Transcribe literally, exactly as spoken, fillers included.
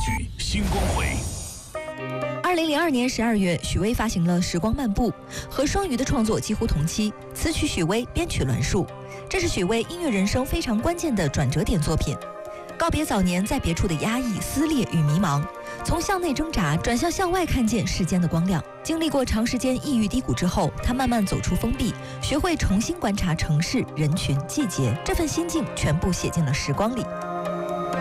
剧新光辉。 二零零二年十二月，许巍发行了《时光漫步》，和双鱼的创作几乎同期，词曲许巍，编曲栾树。这是许巍音乐人生非常关键的转折点作品，告别早年在别处的压抑、撕裂与迷茫，从向内挣扎转向向外看见世间的光亮。经历过长时间抑郁低谷之后，他慢慢走出封闭，学会重新观察城市、人群、季节，这份心境全部写进了时光里。